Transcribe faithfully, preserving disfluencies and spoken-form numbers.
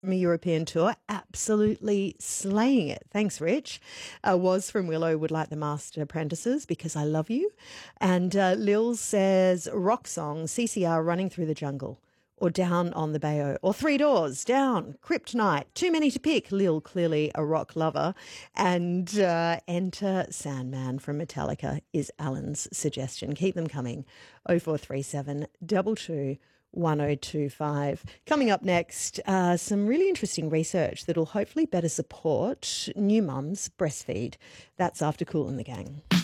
from a European tour, absolutely slaying it. Thanks, Rich. Uh, Was from Willow would like the Master Apprentices because I love you. And uh, Lil says rock song, C C R running through the jungle. Or Down on the Bayo, or Three Doors, Down, Kryptonite. Too many to pick. Lil, clearly a rock lover. And uh, Enter Sandman from Metallica is Alan's suggestion. Keep them coming. oh four three seven, two two, one oh two five. Coming up next, uh, some really interesting research that'll hopefully better support new mums breastfeed. That's after Cool in the Gang.